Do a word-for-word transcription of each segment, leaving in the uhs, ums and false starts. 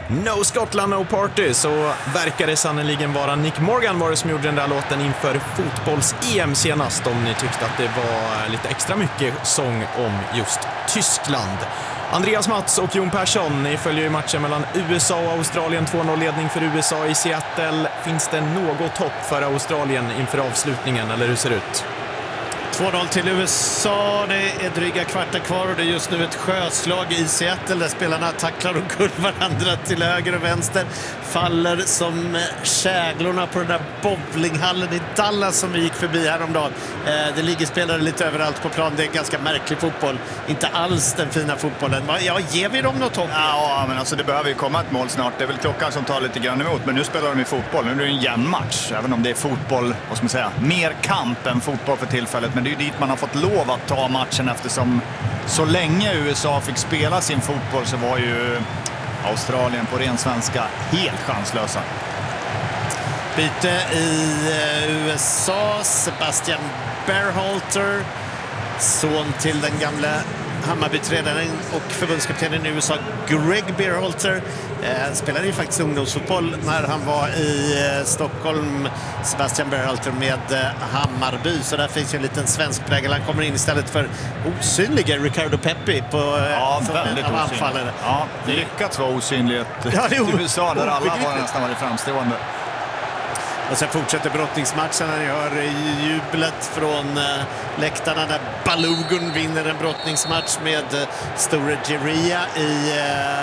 No Scotland, no party, så verkar det sannoliken vara Nick Morgan var det som gjorde den där låten inför fotbolls-E M senast, om ni tyckte att det var lite extra mycket sång om just Tyskland. Andreas Mats och Jon Persson, ni följer ju matchen mellan U S A och Australien, två noll-ledning för U S A i Seattle. Finns det något hopp för Australien inför avslutningen, eller hur ser det ut? två noll till U S A, det är dryga kvartar kvar och det är just nu ett sjöslag i Seattle där spelarna tacklar och kullar varandra till höger och vänster. Faller som käglorna på den där bowlinghallen i Dallas som vi gick förbi häromdagen. Det ligger spelare lite överallt på plan, det är en ganska märklig fotboll. Inte alls den fina fotbollen. Ja, ger vi dem något hopp? Ja, men alltså det behöver ju komma ett mål snart. Det är väl klockan som tar lite grann emot, men nu spelar de i fotboll. Nu är det en jämn match, även om det är fotboll, vad ska man säga, mer kamp än fotboll för tillfället. Men det är ju dit man har fått lov att ta matchen, eftersom så länge U S A fick spela sin fotboll så var ju Australien på ren svenska helt chanslösa. Byte i U S A, Sebastian Berhalter, son till den gamla Hammarby-tränaren och förbundskaptenen i U S A Greg Berhalter. Eh, spelade ju faktiskt ungdomsfotboll när han var i eh, Stockholm, Sebastian Berhalter, med eh, Hammarby. Så där finns ju en liten svensk prägel. Han kommer in istället för osynliga Ricardo Pepi på eh, ja, väldigt osynlig. Ja, det lyckats vara osynligt ja, i U S A där alla var nästan varit framstående. Och sen fortsätter brottningsmatchen när ni hör jublet från äh, läktarna när Balogun vinner en brottningsmatch med äh, Store Geria i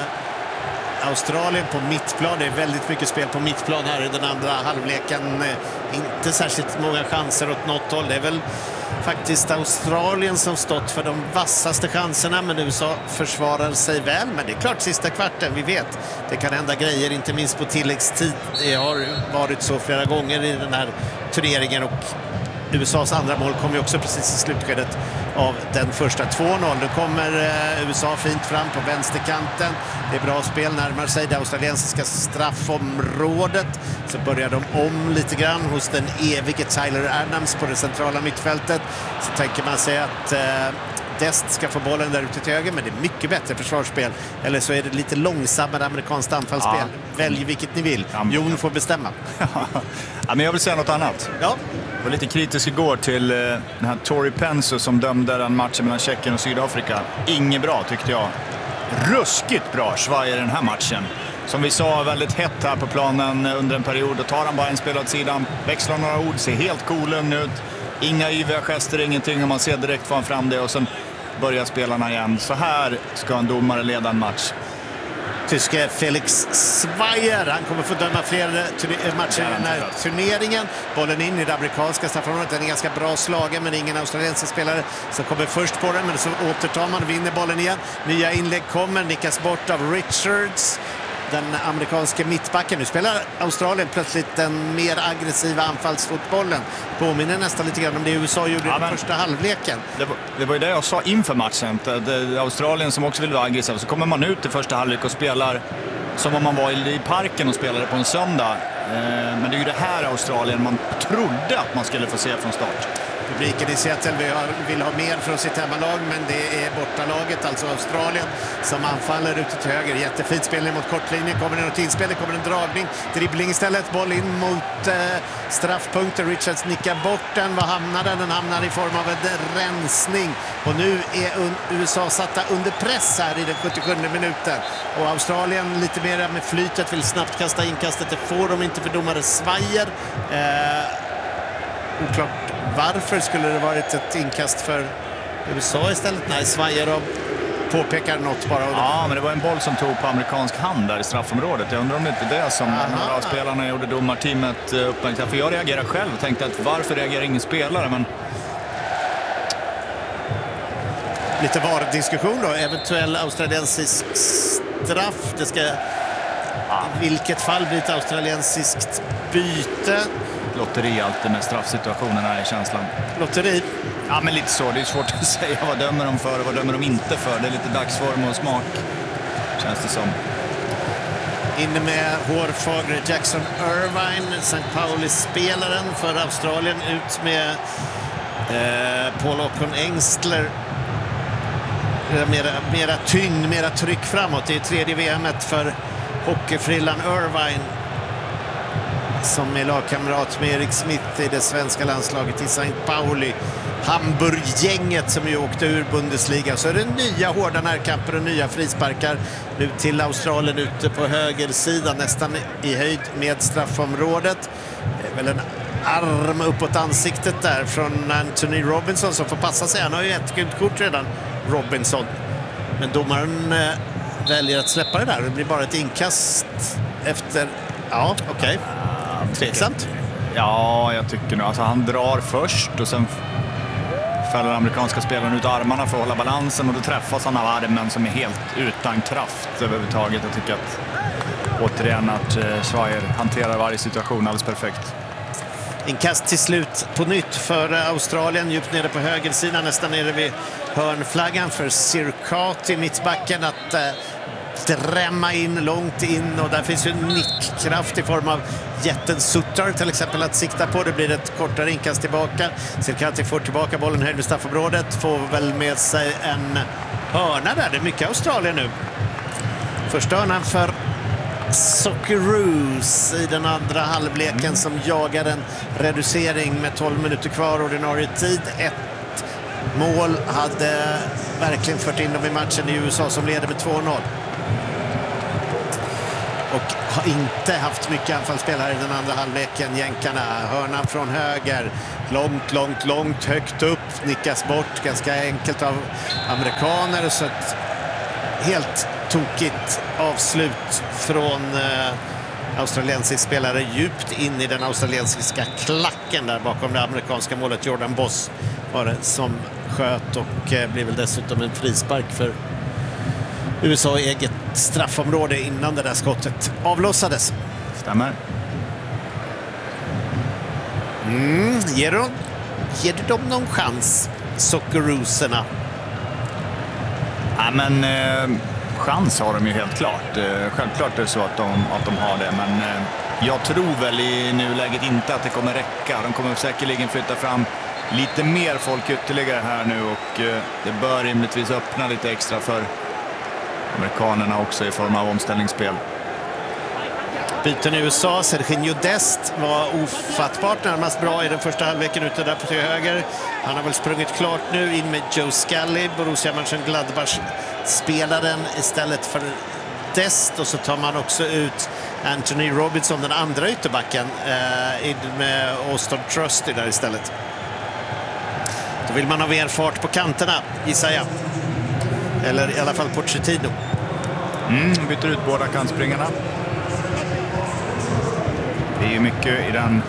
äh, Australien på mittplan. Det är väldigt mycket spel på mittplan här i den andra halvleken. Äh, inte särskilt många chanser åt något håll. Det är väl faktiskt Australien som stått för de vassaste chanserna, men U S A försvarar sig väl. Men det är klart, sista kvarten, vi vet, det kan hända grejer, inte minst på tilläggstid. Det har varit så flera gånger i den här turneringen, och U S As andra mål kom ju också precis i slutskedet av den första. Två noll. Nu kommer U S A fint fram på vänsterkanten. Det är bra spel, närmar sig det australiensiska straffområdet. Så börjar de om lite grann hos den evige Tyler Adams på det centrala mittfältet. Så tänker man sig att eh, Dest ska få bollen där ute till höger, men det är mycket bättre försvarsspel. Eller så är det lite långsammare amerikanskt anfallsspel. Ja. Välj vilket ni vill. Ja, Jon får bestämma. Ja, men jag vill säga något annat. Ja. Jag var lite kritisk igår till eh, den här Tory Penso som dömde den matchen mellan Tjeckien och Sydafrika. Inget bra, tyckte jag. Ruskigt bra svaj i den här matchen. Som vi sa, väldigt hett här på planen under en period. Då tar han bara en spel åt sidan, växlar några ord, ser helt cool ut. Inga yviga gester, ingenting, och man ser direkt från fram det, och sen börjar spelarna igen. Så här ska en domare leda en match. Tyske Felix Zweier, han kommer få döma fler matcher i den här turneringen. Bollen in i det amerikanska straffområdet, den är ganska bra slagen, men ingen australiensisk spelare som kommer först på den, men så återtar man och vinner bollen igen. Nya inlägg kommer, nickas bort av Richards, den amerikanska mittbacken. Nu spelar Australien plötsligt den mer aggressiva anfallsfotbollen. Påminner nästan lite grann om det U S A gjorde ja, i den första halvleken. Det var, det var ju det jag sa inför matchen. Det, Australien som också vill vara aggressiv. Så kommer man ut i första halvlek och spelar som om man var i parken och spelade på en söndag. Men det är ju det här Australien man trodde att man skulle få se från start. Publiken i Seattle vill ha mer från sitt hemmalag, men det är bortalaget, alltså Australien, som anfaller ute till höger. Jättefint spelning mot kortlinjen, kommer det något inspel, det kommer en dragning, dribbling istället, boll in mot eh, straffpunkter. Richards nickar bort den. Vad hamnar den? Den hamnar i form av en rensning, och nu är U S A satta under press här i den sjuttiosjunde minuten, och Australien lite mer med flytet vill snabbt kasta inkastet. Det får de inte för domare Zweier. eh, oklart varför skulle det varit ett inkast för U S A istället? Nej, Zweier påpekar något bara. Ja, men det var en boll som tog på amerikansk hand där i straffområdet. Jag undrar om det inte är det som några av spelarna gjorde domarteamet uppmärksamma. För jag reagerar själv och tänkte att varför reagerar ingen spelare? Men lite var-diskussion då. Eventuell australiensisk straff. Det ska i vilket fall blir ett australiensiskt byte. Lotteri alltid med straffsituationerna i känslan. Lotteri? Ja, men lite så. Det är svårt att säga vad dömer de för och vad dömer de inte för. Det är lite dagsform och smak, känns det som. Inne med hårfagre Jackson Irvine, Saint Pauli-spelaren för Australien, ut med eh, Paul Ocon Engstler. Mera, mera tyngd, mera tryck framåt. Det är tredje V M-et för hockeyfrillan Irvine som är lagkamrat med Erik Smith i det svenska landslaget i Sankt Pauli. Hamburggänget som ju åkte ur Bundesliga. Så är det nya hårda närkamper och nya frisparkar nu till Australien ute på högersidan, nästan i höjd med straffområdet. Det är väl en arm uppåt ansiktet där från Anthony Robinson som får passa sig. Han har ju ett gult kort redan, Robinson. Men domaren eh, väljer att släppa det där. Det blir bara ett inkast efter... Ja, okej. Okay. Tveksamt. Ja, jag tycker nog. Alltså, han drar först och sen fäller den amerikanska spelaren ut armarna för att hålla balansen och då träffas han av armen som är helt utan kraft överhuvudtaget. Jag tycker att återigen att eh, Schweier hanterar varje situation alldeles perfekt. Inkast till slut på nytt för Australien, djupt nere på högersidan, nästan nere vid hörnflaggan för Sirkati, mittbacken, att eh, drämma in långt in, och där finns ju nickkraft i form av jätten Sutter till exempel att sikta på. Det blir ett kortare inkast tillbaka. Sirkati får tillbaka bollen höjd vid straffområdet, får väl med sig en hörna där. Det är mycket Australien nu. Första hörnan för Socceroos i den andra halvleken mm. som jagar en reducering med tolv minuter kvar ordinarie tid. Ett mål hade verkligen fört in dem i matchen i U S A som leder med två noll. Och har inte haft mycket anfallsspel här i den andra halvleken, jänkarna. Hörnan från höger, långt, långt, långt, högt upp, nickas bort ganska enkelt av amerikaner. Så ett helt tokigt avslut från eh, australiensisk spelare djupt in i den australiensiska klacken där bakom det amerikanska målet. Jordan Boss var det som sköt och eh, blev väl dessutom en frispark för U S A i eget straffområde innan det där skottet avlossades. Stämmer. Mm, ger, de, ger du dem någon chans, Socceroosarna? Ja, men eh, chans har de ju helt klart. Eh, självklart är det så att de, att de har det, men eh, jag tror väl i nuläget inte att det kommer räcka. De kommer säkerligen flytta fram lite mer folk ytterligare här nu och eh, det bör rimligtvis öppna lite extra för amerikanerna också i form av omställningsspel. Byten i U S A. Serginho Dest var ofattbart närmast bra i den första halvleken ute där på till höger. Han har väl sprungit klart nu in med Joe Scully, Borussia Mönchengladbach-spelaren istället för Dest. Och så tar man också ut Anthony Robinson, den andra ytterbacken, eh, in med Austin Trusty där istället. Då vill man ha mer fart på kanterna, gissar jag. Eller i alla fall Pochettino. Mm, byter ut båda kantspringarna. Det är ju mycket i den...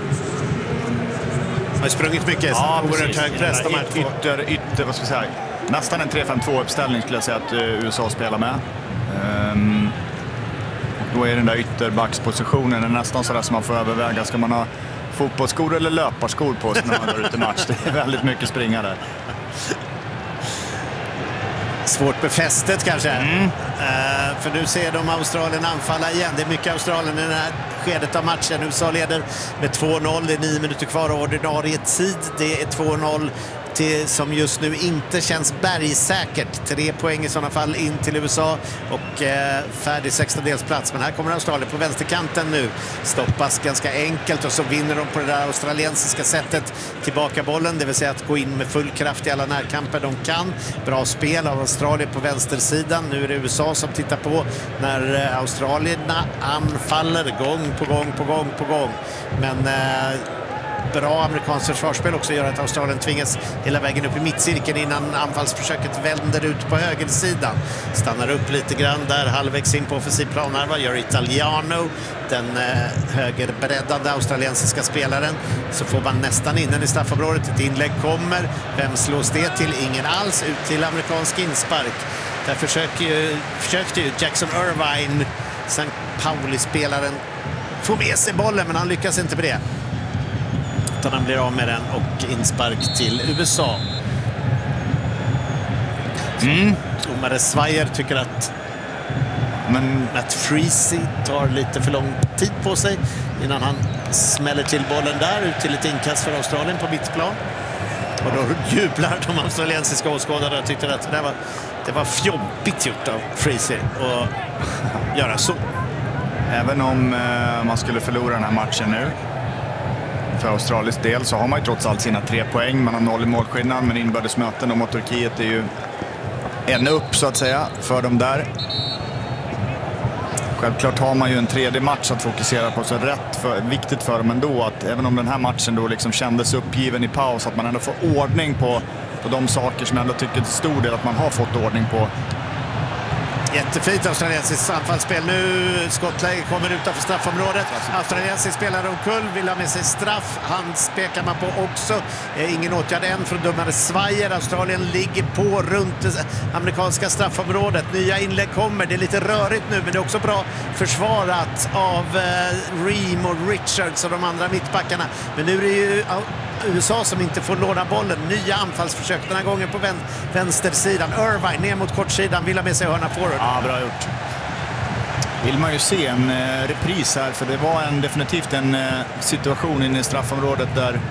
Har sprungit mycket. Ja, oerhört hög press. Ytter, ytter, vad ska jag säga? Nästan en tre fem två-uppställning skulle jag säga att uh, U S A spelar med. Um, och då är den där ytterbackspositionen är nästan sådär som man får överväga. Ska man ha fotbollsskor eller löparskor på sig när man går ut i match? Det är väldigt mycket springa där. Svårt befästet kanske. Mm. Uh, för nu ser de Australien anfalla igen. Det är mycket Australien i det här skedet av matchen. U S A leder med två noll. Det är nio minuter kvar av ordinarie tid. Det är två noll till, som just nu inte känns bergsäkert. Tre poäng i sådana fall in till U S A och eh, färdig sextondelsplats. Men här kommer Australien på vänsterkanten nu. Stoppas ganska enkelt och så vinner de på det där australiensiska sättet tillbaka bollen. Det vill säga att gå in med full kraft i alla närkamper de kan. Bra spel av Australien på vänstersidan. Nu är det U S A som tittar på när eh, australierna anfaller gång på gång på gång på gång. Men... Eh, bra amerikanskt försvarsspel också gör att Australien tvingas hela vägen upp i mittcirkeln innan anfallsförsöket vänder ut på högersidan. Stannar upp lite grann där, halvvägs in på offensiv planhalva, gör Italiano, den eh, högerbreddande australiensiska spelaren. Så får man nästan in den i straffområdet. Ett inlägg kommer. Vem slås det till? Ingen alls. Ut till amerikansk inspark. Där försöker ju, försökte ju Jackson Irvine, Sankt Pauli-spelaren, få med sig bollen, men han lyckas inte med det. Utan han blir av med den och inspark till U S A. Mm. Domare Schweier tycker att men Matt Freese tar lite för lång tid på sig innan han smäller till bollen där ut till ett inkast för Australien på mittplan. Och då jublar de australiensiska åskådarna och tyckte att det var, det var fjobbigt gjort av Freese att göra så. även om eh, man skulle förlora den här matchen nu, för Australiens del, så har man ju trots allt sina tre poäng. Man har noll i målskillnad, men inbördesmöten mot Turkiet är ju en upp så att säga för dem där. Självklart har man ju en tredje match att fokusera på, så rätt för, viktigt för dem ändå att även om den här matchen då liksom kändes uppgiven i paus, att man ändå får ordning på, på de saker som jag ändå tycker till stor del att man har fått ordning på. Jättefint australiensiskt anfallsspel. Nu skottläge kommer utanför straffområdet. Australiensisk spelare omkull, vill ha med sig straff. Han spekar man på också. Eh, ingen åtgärd än från domare Schweier. Australien ligger på runt det amerikanska straffområdet. Nya inlägg kommer. Det är lite rörigt nu, men det är också bra försvarat av eh, Ream och Richards och de andra mittbackarna. Men nu är det ju U S A som inte får låna bollen. Nya anfallsförsök den här gången på vän vänstersidan. Irvine ner mot kortsidan, vill ha med sig hörna forward. Ja, bra gjort. Vill man ju se en eh, repris här, för det var en, definitivt en eh, situation inne i straffområdet där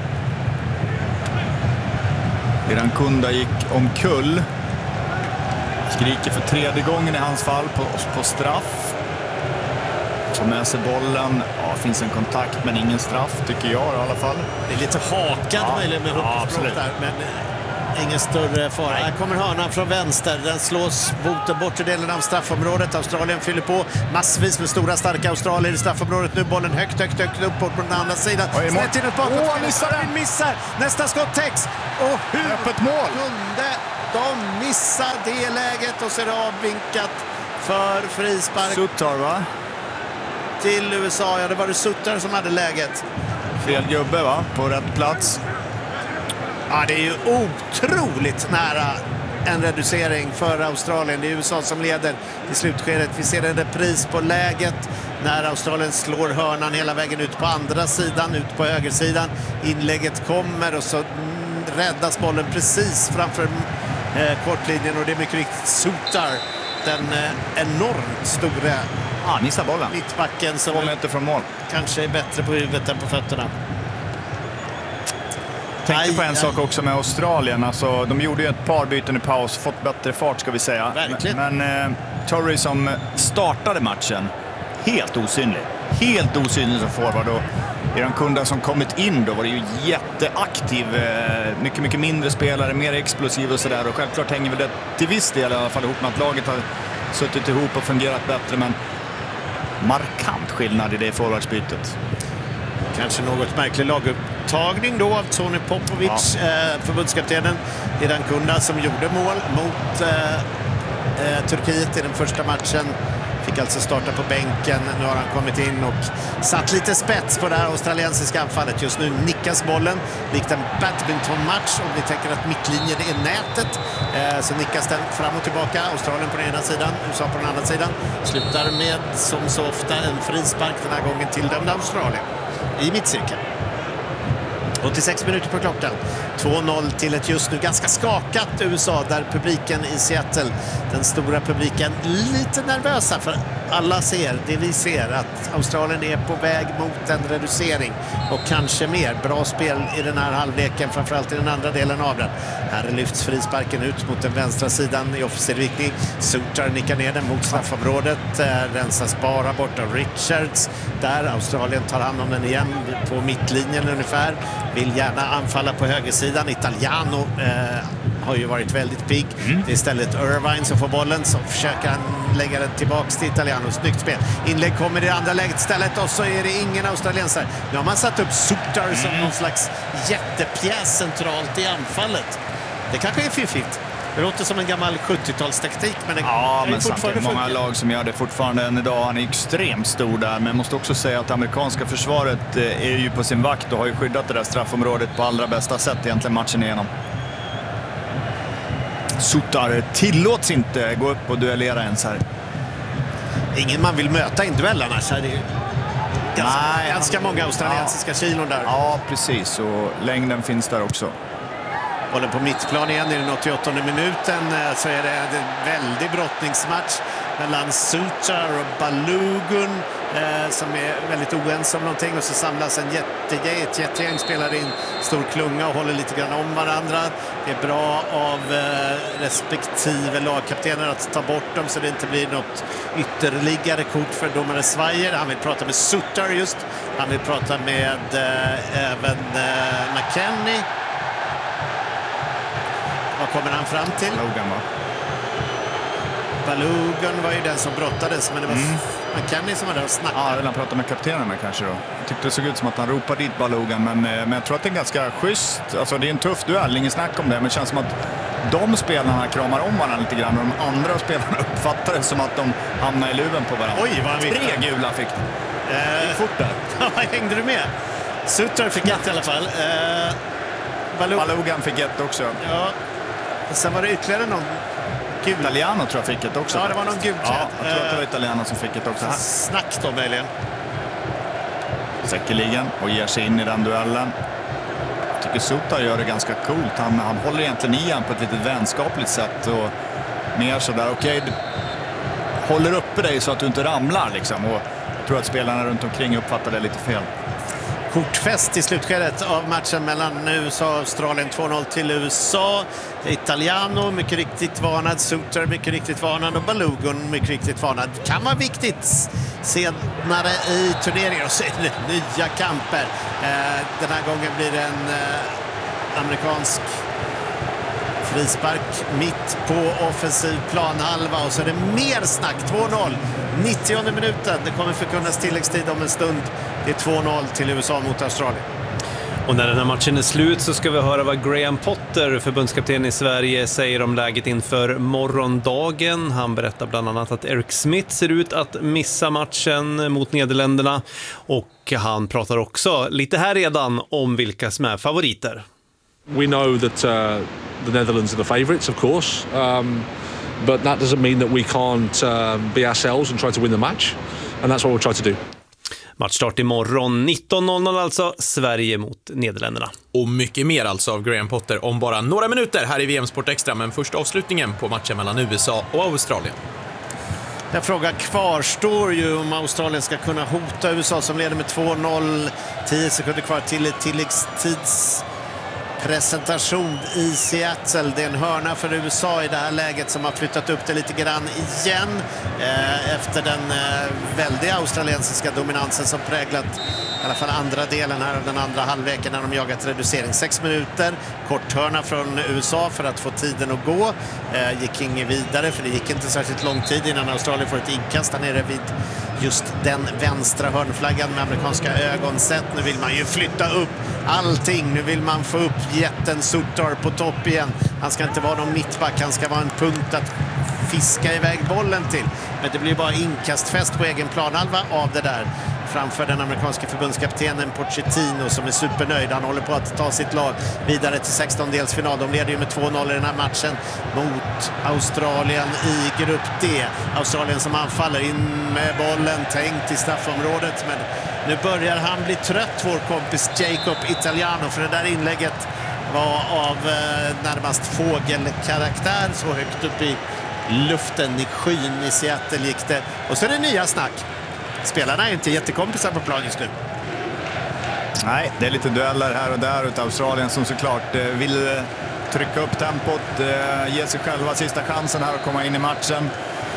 Irankunda gick omkull. Skriker för tredje gången i hans fall på, på straff. Får med sig bollen. Ja, finns en kontakt men ingen straff tycker jag i alla fall. Det är lite hakad ja, möjligen med ja, absolut där, men ingen större fara. Här kommer hörnan från vänster. Den slås mot den bortre delen av straffområdet. Australien fyller på massvis med stora starka australier i straffområdet. Nu bollen högt, högt, högt uppåt på den andra sidan. Snett in ett bakåt. Åh, missar den! Missar! Nästa skott täcks. Och hur öppet mål kunde de missa det läget? Och så är det avvinkat för frispark. Sutar, va? Till U S A. Ja, det var det Sutter som hade läget. Fel gubbe, va? På rätt plats. Ja, det är ju otroligt nära en reducering för Australien. Det är U S A som leder i slutskedet. Vi ser en repris på läget när Australien slår hörnan hela vägen ut på andra sidan, ut på högersidan. Inlägget kommer och så räddas bollen precis framför eh, kortlinjen, och det är mycket riktigt Sutar, den eh, enormt stora Ja, missar bollen. mittbacken som Två meter från mål. kanske är bättre på huvudet än på fötterna. Tänkte på en sak också med Australien. Alltså, de gjorde ju ett par byten i paus, fått bättre fart ska vi säga. Verkligen. Men, men eh, Torrey som startade matchen, helt osynlig. Helt osynlig som forward. Och Irankunda som kommit in då var det ju jätteaktiv. Eh, mycket, mycket mindre spelare, mer explosiv och sådär. Och självklart hänger väl det till viss del i alla fall ihop med att laget har suttit ihop och fungerat bättre. Men markant skillnad i det forwardsbytet. Kanske något märklig lagupptagning då av Tony Popovic, ja. eh, förbundskaptenen Irankunda, som gjorde mål mot eh, eh, Turkiet i den första matchen. Fick alltså starta på bänken. Nu har han kommit in och satt lite spets på det här australiensiska anfallet. Just nu nickas bollen likt en badmintonmatch. Om ni tänker att mittlinjen är nätet eh, så nickas den fram och tillbaka. Australien på den ena sidan, U S A på den andra sidan. Slutar med, som så ofta, en frispark, den här gången tilldömd Australien i mittcirkeln. åttiosex minuter på klockan. två noll till ett just nu ganska skakat U S A, där publiken i Seattle, den stora publiken, lite nervösa, för alla ser det vi ser, att Australien är på väg mot en reducering och kanske mer. Bra spel i den här halvleken, framförallt i den andra delen av den. Här lyfts frisparken ut mot den vänstra sidan i offensiv riktning. Sutar nickar ner den mot straffområdet. Rensas bara bort av Richards. Där Australien tar hand om den igen på mittlinjen ungefär. Vill gärna anfalla på högersidan. Italiano eh, har ju varit väldigt pigg. Mm. Det är istället Irvine som får bollen, så försöker han lägga den tillbaks till Italiano. Snyggt spel. Inlägg kommer i det andra läget istället, och så är det ingen australiensare. Nu har man satt upp Sutar mm. som någon slags jättepjäs centralt i anfallet. Det kanske är fiffigt. Det låter som en gammal sjuttiotalstaktik, men det ja, är men fortfarande många funkar. lag som gör det fortfarande än idag. Han är extremt stor där, men jag måste också säga att det amerikanska försvaret är ju på sin vakt och har ju skyddat det där straffområdet på allra bästa sätt egentligen matchen igenom. Sutar tillåts inte gå upp och duellera ens här. Ingen man vill möta i en duell annars. Det är ju ganska, Nej, ganska många australiensiska ja. kilon där. Ja, precis. Och längden finns där också. Bollen på mittplan igen i den åttioåttonde minuten, så är det en väldig brottningsmatch mellan Sutar och Balogun. eh, som är väldigt oense om någonting och så samlas en jätte, ett jättegäng, spelar in stor klunga och håller lite grann om varandra. Det är bra av eh, respektive lagkaptener att ta bort dem så det inte blir något ytterligare kort för domare Schweier. Han vill prata med Sutter just. Han vill prata med eh, även eh, McKennie. Vad kommer han fram till? Logan, va? Balogun var ju den som brottades, men det var mm. McKennie som var där och snackade. Ja, han pratade med kaptenerna kanske då. Jag tyckte det såg ut som att han ropade dit Balogun, men, men jag tror att det är ganska schysst. Alltså det är en tuff duell, ingen snack om det, men det känns som att de spelarna kramar om varandra lite grann och de andra spelarna uppfattar det som att de hamnar i luven på varandra. Oj, vad han Tre gula fick de. Eh, det gick fort där. Ja, hängde du med? Sutter fick ett i alla fall. Eh, Balog- Balogun fick ett också. Ja. Sen var det ytterligare någon gul. Italiano tror jag fick ett också. Ja, det var någon gul. Ja, jag tror att det var Italiano som fick ett också. Snack då möjligen. Säkerligen, och ger sig in i den duellen. Jag tycker Sutter gör det ganska coolt. Han, han håller egentligen i han på ett lite vänskapligt sätt och mer sådär, okej, okay, håller uppe dig så att du inte ramlar liksom. Och jag tror att spelarna runt omkring uppfattar det lite fel. Kortfest i slutskedet av matchen mellan U S A och Australien. två noll till U S A. Italiano mycket riktigt varnad, Sutter mycket riktigt varnad och Balogun mycket riktigt varnad. Kan vara viktigt senare i turneringen. Och så är det nya kamper. Eh, den här gången blir det en eh, amerikansk frispark mitt på offensiv planhalva och så är det mer snack. två noll, nittionde minuten. Det kommer förkunnas tilläggstid om en stund. Det är två noll till U S A mot Australien. Och när den här matchen är slut så ska vi höra vad Graham Potter, förbundskapten i Sverige, säger om läget inför morgondagen. Han berättar bland annat att Eric Smith ser ut att missa matchen mot Nederländerna. Och han pratar också lite här redan om vilka som är favoriter. We know that uh, the Netherlands are the favourites, of course, um, but that doesn't mean that we can't uh, be ourselves and try to win the match, and that's what we'll try to do. Matchstart imorgon nitton noll noll alltså, Sverige mot Nederländerna. Och mycket mer alltså av Graham Potter om bara några minuter här i V M Sport Extra, men först avslutningen på matchen mellan U S A och Australien. Den frågan kvarstår ju om Australien ska kunna hota U S A som leder med två noll. tio sekunder kvar till tilläggstids presentation i Seattle. Det är en hörna för U S A i det här läget som har flyttat upp det lite grann igen eh, efter den eh, väldiga australiensiska dominansen som präglat i alla fall andra delen här av den andra halvleken när de jagat reducering. Sex minuter, kort hörna från U S A för att få tiden att gå. Eh, gick inget vidare för det gick inte särskilt lång tid innan Australien får ett inkast där nere vid just den vänstra hörnflaggan med amerikanska ögon sett. Nu vill man ju flytta upp allting. Nu vill man få upp jätten Sutter på topp igen. Han ska inte vara någon mittback, han ska vara en punkt att fiska iväg bollen till. Men det blir bara inkastfest på egen planhalva av det där framför den amerikanska förbundskaptenen Pochettino som är supernöjd. Han håller på att ta sitt lag vidare till sextondelsfinal. De leder ju med två noll i den här matchen mot Australien i grupp D. Australien som anfaller in med bollen tänkt i straffområdet, men nu börjar han bli trött, vår kompis Jacob Italiano, för det där inlägget var av eh, närmast fågelkaraktär, så högt upp i luften i skyn i Seattle gick det. Och så är det nya snack. Spelarna är inte jättekompisar på plan just nu. Nej, det är lite dueller här och där utav Australien som såklart eh, vill eh, trycka upp tempot, eh, ge sig själva sista chansen här att komma in i matchen.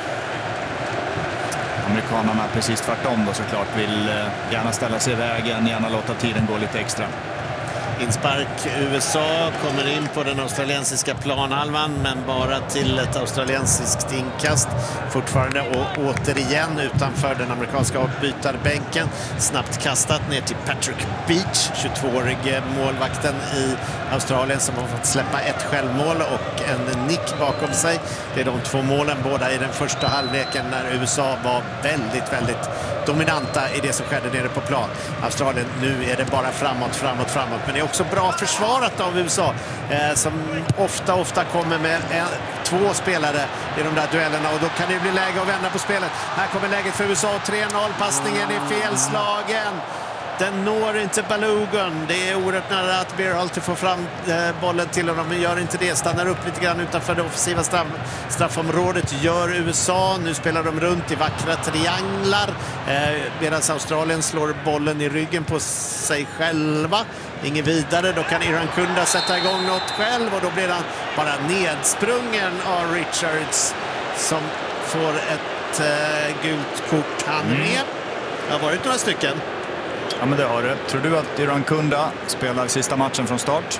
Amerikanerna precis tvärtom då såklart vill eh, gärna ställa sig i vägen, gärna låta tiden gå lite extra. Inspark U S A kommer in på den australiensiska planhalvan, men bara till ett australiensiskt inkast. Fortfarande och återigen utanför den amerikanska avbytarbänken. Snabbt kastat ner till Patrick Beach, tjugotvåårige målvakten i Australien som har fått släppa ett självmål och en nick bakom sig. Det är de två målen båda i den första halvleken när U S A var väldigt, väldigt dominanta i det som skedde nere på plan. Australien, nu är det bara framåt, framåt, framåt. Men det är också bra försvarat av U S A eh, som ofta, ofta kommer med en, två spelare i de där duellerna, och då kan det bli läge att vända på spelet. Här kommer läget för U S A, tre noll, passningen är felslagen. Den når inte Balogun. Det är oerhört nära att Berhalter får fram eh, bollen till honom, men gör inte det. Stannar upp lite grann utanför det offensiva straff, straffområdet. Gör U S A. Nu spelar de runt i vackra trianglar. Eh, medan Australien slår bollen i ryggen på sig själva. Inget vidare. Då kan Irankunda sätta igång något själv och då blir han bara nedsprungen av Richards som får ett eh, gult kort han med. Mm. Det har varit några stycken. Ja, men det har det. Tror du att Irankunda spelar sista matchen från start?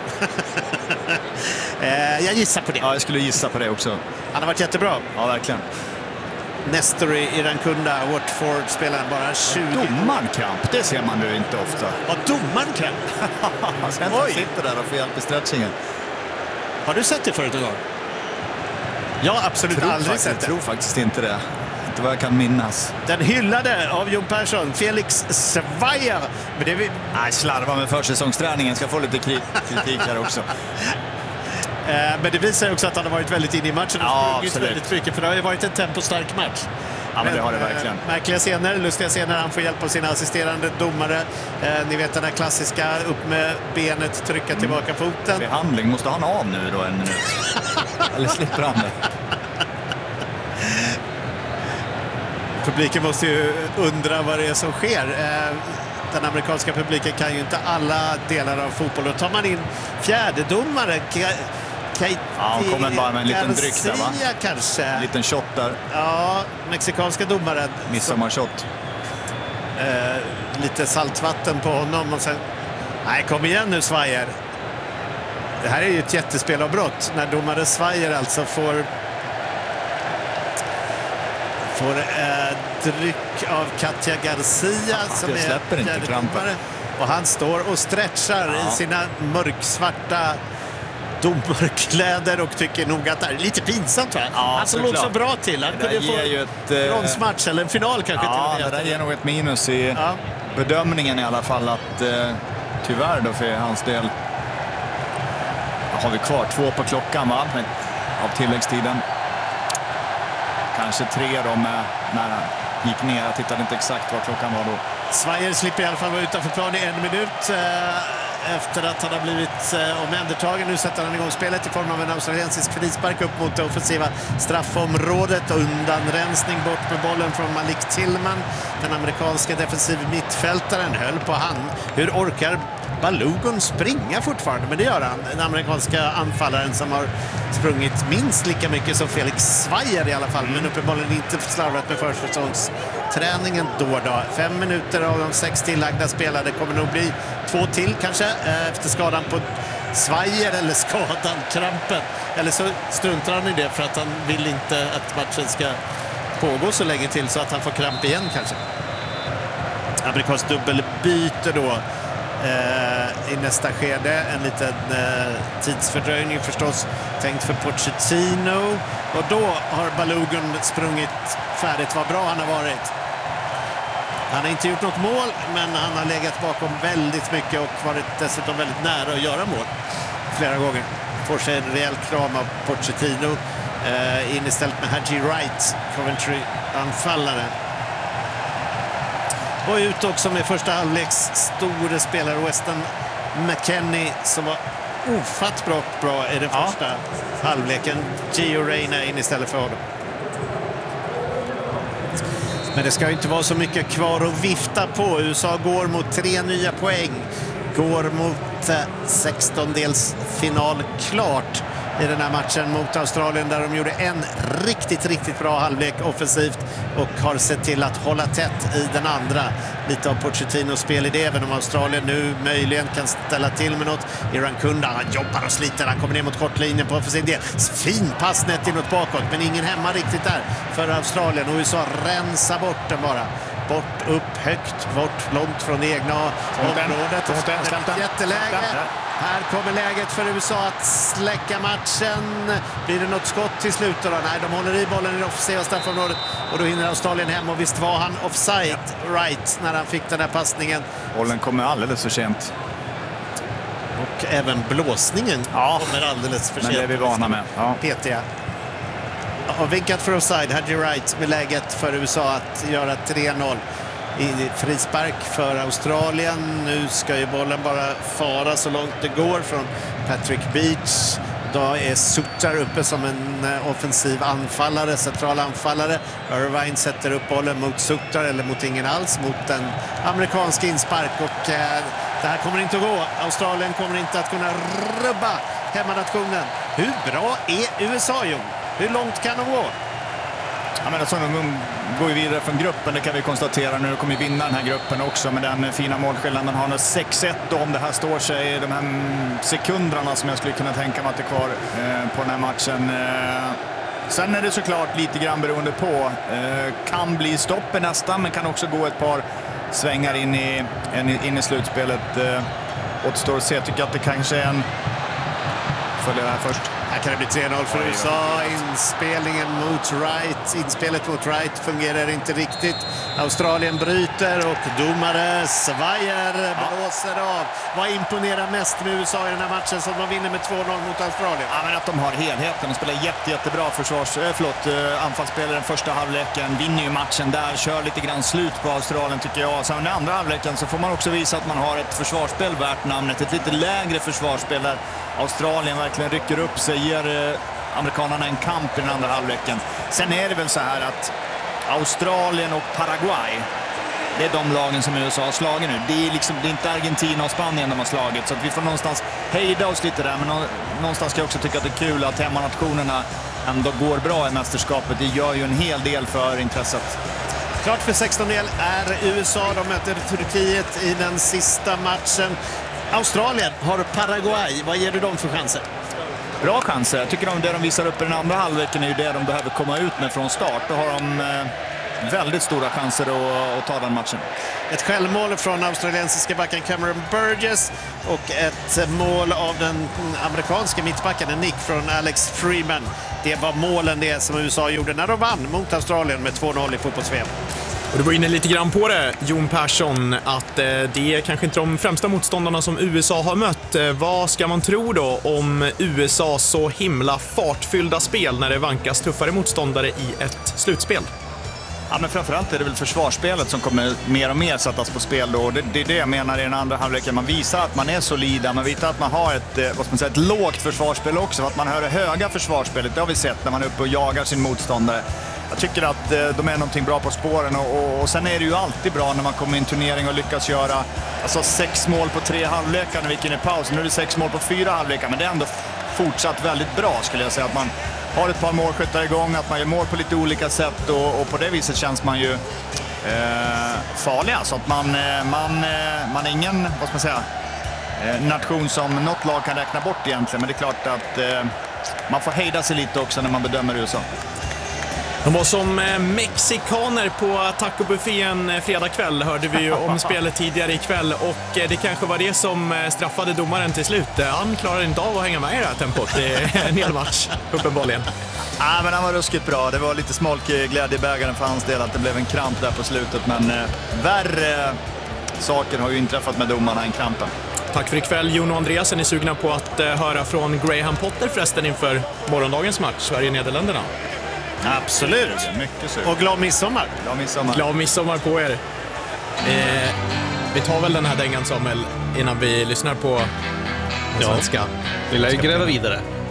eh, jag gissar på det. Ja, jag skulle gissa på det också. Han har varit jättebra. Ja, verkligen. Nestor Irankunda, Watford, spelar bara tjugo. Domarkamp, det ser man ju inte ofta. Ja, domarkamp. Han ska inte sitta där och få hjälp i stretchingen. Har du sett det förut någon gång? Jag har absolut tror aldrig faktiskt, sett det. Jag tror faktiskt inte det. Inte vad jag kan minnas. Den hyllade av Jon Persson, Felix Svaja. Men det vi... Nej, slarva med försäsongsträningen. Ska få lite kritik här också. Men det visar också att han har varit väldigt inne i matchen och ja, sprungit väldigt mycket, för det har ju varit en tempostark match. Ja, men det har det verkligen. Äh, märkliga scener, lustiga scener. Han får hjälp av sina assisterande domare. Eh, ni vet den här klassiska, upp med benet, trycka tillbaka foten. Behandling, måste han av nu då en minut? Eller slipper han det? Publiken måste ju undra vad det är som sker. Eh, den amerikanska publiken kan ju inte alla delar av fotboll. Då tar man in fjärdedomare. Ja, han kommer bara med en liten dryck där, va? Kanske. En liten shot där. Ja, mexikanska domaren. Midsommarshot. Eh, lite saltvatten på honom och sen... Nej, kom igen nu, Svajer. Det här är ju ett jättespelavbrott. När domare Svajer alltså får... Får eh, dryck av Katja Garcia ja, som är släpper inte krampen. Och han står och stretchar ja. i sina mörksvarta domarkläder och tycker nog att det är lite pinsamt, va? Ja, han såg också bra till. Han kunde få ju ett bronsmatch eller en final kanske. Ja, till det där ger nog ett minus i ja. bedömningen i alla fall, att eh, tyvärr då för hans del har vi kvar två på klockan, va? Men, av tilläggstiden. Kanske tre då med, när han gick ner. Jag tittade inte exakt vad klockan var då. Svajer slipper i alla fall vara utanför plan i en minut eh, efter att han har blivit eh, omhändertagen. Nu sätter han igång spelet i form av en australiensisk frispark upp mot det offensiva straffområdet. Undanrensning bort med bollen från Malik Tillman. Den amerikanska defensiv mittfältaren höll på hand. Hur orkar Balogun springa fortfarande? Men det gör han. Den amerikanska anfallaren som har sprungit minst lika mycket som Felix Svajer i alla fall. Men uppenbarligen inte slarvat med försäsongsträningen då då. Fem minuter av de sex tillagda spelade kommer nog bli två till kanske efter skadan på Svajer, eller skadan, krampen. Eller så struntar han i det för att han vill inte att matchen ska pågå så länge till så att han får kramp igen kanske. Amerikansk dubbelbyte då eh, i nästa skede. En liten eh, tidsfördröjning förstås tänkt för Pochettino. Och då har Balogun sprungit färdigt. Vad bra han har varit. Han har inte gjort något mål, men han har legat bakom väldigt mycket och varit dessutom väldigt nära att göra mål flera gånger. Får sig en rejäl kram av Pochettino. Eh, in istället med Haji Wright, Coventry-anfallaren. Och ut också med första halvleks stora spelare Weston McKennie som var ofattbart bra, bra i den ja. första halvleken. Gio Reyna in istället för honom. Men det ska ju inte vara så mycket kvar att vifta på. U S A går mot tre nya poäng. Går mot eh, sextondelsfinal klart i den här matchen mot Australien, där de gjorde en riktigt, riktigt bra halvlek offensivt och har sett till att hålla tätt i den andra. Lite av Pochettinos spel i det, även om Australien nu möjligen kan ställa till med något. Irankunda, han jobbar och sliter, han kommer ner mot kortlinjen på offensiv del. Fin pass nätt inåt bakåt, men ingen hemma riktigt där för Australien, och U S A rensar bort den bara. Bort, upp, högt, bort, långt från det egna området. Jätteläge. Här kommer läget för U S A att släcka matchen. Blir det något skott till slut då? Nej, de håller i bollen i det offensiva straffområdet och då hinner Australien hem, och visst var han offside right när han fick den här passningen. Bollen kommer alldeles för sent. Och även blåsningen ja. kommer alldeles för sent. Men det är vi vana med. Ja. Petiga har vinkat för offside. Haji Wright med läget för U S A att göra tre noll. i frispark för Australien. Nu ska ju bollen bara fara så långt det går från Patrick Beach. Då är Sutter uppe som en offensiv anfallare, central anfallare. Irvine sätter upp bollen mot Sutter, eller mot ingen alls, mot en amerikansk inspark. Och eh, det här kommer inte att gå. Australien kommer inte att kunna rubba hemmanationen. Hur bra är U S A, Jon? Hur långt kan de gå? Ja, men alltså, de går ju vidare från gruppen, det kan vi konstatera nu. De kommer ju vinna den här gruppen också med den fina målskillnaden. Man har nu sex ett om det här står sig. De här sekunderna som jag skulle kunna tänka mig att det är kvar eh, på den här matchen. Eh, sen är det såklart lite grann beroende på. Eh, kan bli stopp i nästan, men kan också gå ett par svängar in i, in i slutspelet. Eh, återstår att se. Jag tycker att det kanske är en... Följer det här först. Här kan det bli tre noll för U S A. Inspelningen mot Wright. Inspelet mot Wright fungerar inte riktigt. Australien bryter och domare Svajer blåser av. Vad imponerar mest med U S A i den här matchen som de vinner med två noll mot Australien? Ja, men att de har helheten. De spelar jätte, jättebra försvars, äh, förlåt, äh, anfallsspelare den första halvleken. Vinner ju matchen där. Kör lite grann slut på Australien tycker jag. Sen den andra halvleken så får man också visa att man har ett försvarsspel värt namnet. Ett lite lägre försvarsspel där Australien verkligen rycker upp sig, ger eh, amerikanerna en kamp i den andra halvleken. Sen är det väl så här att Australien och Paraguay, det är de lagen som U S A har slagit nu. Det är, liksom, det är inte Argentina och Spanien de har slagit, så att vi får någonstans hejda oss lite där. Men någonstans ska jag också tycka att det är kul att hemmanationerna ändå går bra i mästerskapet. Det gör ju en hel del för intresset. Klart för sexton-del är U S A. De möter Turkiet i den sista matchen. Australien har Paraguay. Vad ger du dem för chanser? Bra chanser. Jag tycker att det de visar upp i den andra halvleken är ju det de behöver komma ut med från start. Då har de eh, väldigt stora chanser att, att ta den matchen. Ett självmål från australiensiska backen Cameron Burgess och ett mål av den amerikanska mittbacken Nick från Alex Freeman. Det var målen det som U S A gjorde när de vann mot Australien med två noll i fotbolls-V M. Och du var inne lite grann på det, Jon Persson, att eh, det är kanske inte de främsta motståndarna som U S A har mött. Eh, vad ska man tro då om U S A så himla fartfyllda spel när det vankas tuffare motståndare i ett slutspel? Ja, men framförallt är det väl försvarsspelet som kommer mer och mer sättas på spel då. Det, det är det jag menar i den andra halvleken. Man visar att man är solida, man visar att man har ett, vad ska man säga, ett lågt försvarsspel också. Att man hör det höga försvarsspelet, det har vi sett när man är uppe och jagar sin motståndare. Jag tycker att eh, de är någonting bra på spåren och, och, och sen är det ju alltid bra när man kommer i en turnering och lyckas göra alltså, sex mål på tre halvlekar när vi gick in i paus. Nu är det sex mål på fyra halvlekar, men det är ändå fortsatt väldigt bra skulle jag säga. Att man har ett par målskyttar igång, att man gör mål på lite olika sätt och, och på det viset känns man ju eh, farlig. Så att man, man, man är ingen, vad ska man säga, eh, nation som något lag kan räkna bort egentligen, men det är klart att eh, man får hejda sig lite också när man bedömer U S A. De var som mexikaner på tacobuffén fredag kväll, hörde vi ju om spelet tidigare ikväll, och det kanske var det som straffade domaren till slut. Han klarade inte av att hänga med i det här tempot i en hel match, uppenbarligen. Ja, men han var ruskigt bra. Det var lite smolk i glädjebägaren för hans del att det blev en kramp där på slutet, men eh, värre saker har ju inträffat med domarna än krampen. Tack för ikväll, Jon och Andreas. Är ni sugna på att eh, höra från Graham Potter förresten inför morgondagens match, Sverige-Nederländerna? Absolut. Mycket sug. Och glad midsommar. Glad midsommar. Glad midsommar på er. Eh, vi tar väl den här dängan, Samuel, innan vi lyssnar på ja. svenska. Vi lär ju gräva vidare.